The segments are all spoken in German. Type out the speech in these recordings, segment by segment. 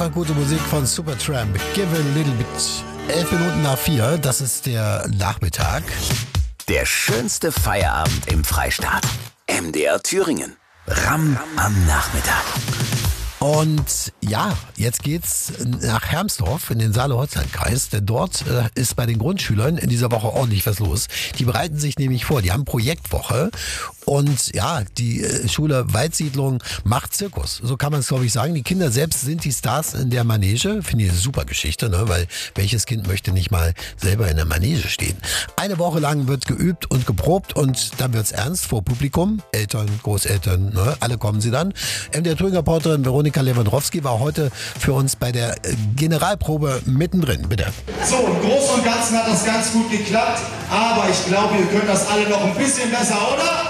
Einfach gute Musik von Supertramp. Give a little bit. 4:11, das ist der Nachmittag. Der schönste Feierabend im Freistaat. MDR Thüringen. Ram am Nachmittag. Und ja, jetzt geht's nach Hermsdorf in den Saale-Holstein-Kreis, denn dort ist bei den Grundschülern in dieser Woche ordentlich was los. Die bereiten sich nämlich vor, die haben Projektwoche und ja, die Schule Waldsiedlung macht Zirkus. So kann man es, glaube ich, sagen. Die Kinder selbst sind die Stars in der Manege. Finde ich eine super Geschichte, ne? Weil welches Kind möchte nicht mal selber in der Manege stehen? Eine Woche lang wird geübt und geprobt und dann wird's ernst vor Publikum. Eltern, Großeltern, ne? Alle kommen sie dann. Der Thüringer-Reporterin Veronika Lewandowski war heute für uns bei der Generalprobe mittendrin. Bitte. So, im Großen und Ganzen hat das ganz gut geklappt, aber ich glaube, ihr könnt das alle noch ein bisschen besser, oder?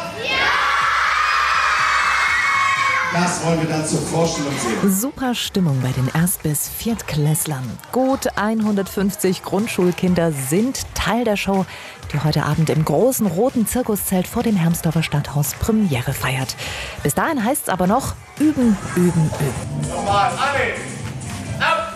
Das wollen wir dann zur Vorstellung sehen. Super Stimmung bei den Erst- bis Viertklässlern. Gut 150 Grundschulkinder sind Teil der Show, die heute Abend im großen roten Zirkuszelt vor dem Hermsdorfer Stadthaus Premiere feiert. Bis dahin heißt es aber noch üben, üben, üben. Nochmal, alle! Ab!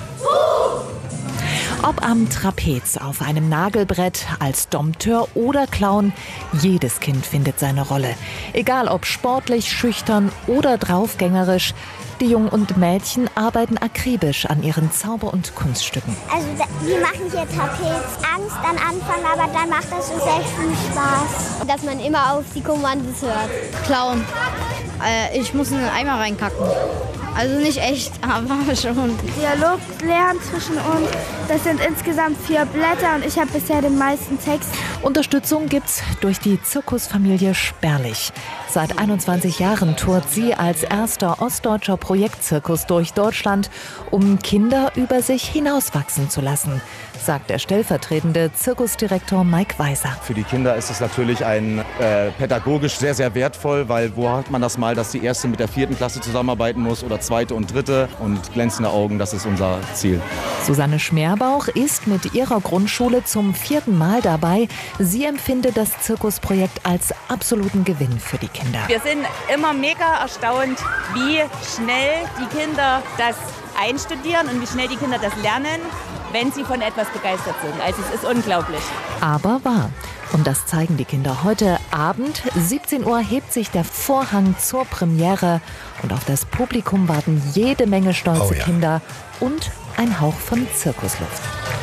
Ob am Trapez, auf einem Nagelbrett, als Dompteur oder Clown, jedes Kind findet seine Rolle. Egal ob sportlich, schüchtern oder draufgängerisch, die Jungen und Mädchen arbeiten akribisch an ihren Zauber- und Kunststücken. Also wir machen hier Trapez. Angst am Anfang, aber dann macht das uns sehr viel Spaß. Dass man immer auf die Kommandos hört. Clown. Ich muss in einen Eimer reinkacken. Also nicht echt, aber schon. Dialog lernen zwischen uns. Das sind insgesamt 4 Blätter und ich habe bisher den meisten Text. Unterstützung gibt's durch die Zirkusfamilie Sperlich. Seit 21 Jahren tourt sie als erster ostdeutscher Projektzirkus durch Deutschland, um Kinder über sich hinauswachsen zu lassen, sagt der stellvertretende Zirkusdirektor Mike Weiser. Für die Kinder ist es natürlich pädagogisch sehr, sehr wertvoll, weil wo hat man das mal, dass die erste mit der 4. Klasse zusammenarbeiten muss oder 2. und 3. und glänzende Augen, das ist unser Ziel. Susanne Schmerbauch ist mit ihrer Grundschule zum 4. Mal dabei. Sie empfindet das Zirkusprojekt als absoluten Gewinn für die Kinder. Wir sind immer mega erstaunt, wie schnell die Kinder das einstudieren und wie schnell die Kinder das lernen, wenn sie von etwas begeistert sind. Also es ist unglaublich. Aber wahr. Und das zeigen die Kinder. Heute Abend, 17 Uhr, hebt sich der Vorhang zur Premiere. Und auf das Publikum warten jede Menge stolze Kinder und ein Hauch von Zirkusluft.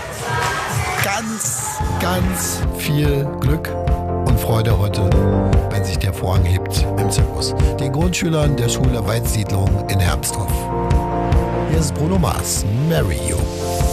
Ganz, ganz viel Glück und Freude heute, wenn sich der Vorhang hebt im Zirkus. Den Grundschülern der Schule Waldsiedlung in Hermsdorf. Hier ist Bruno Mars, Marry You.